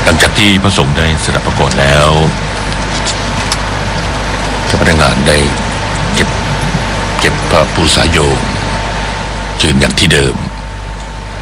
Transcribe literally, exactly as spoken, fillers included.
หลังจากที่พระสงฆ์ได้สดับพระโกรธแล้วเจ้าพนักงานได้เก็บเก็บพระปูสายโยมคืนอย่างที่เดิม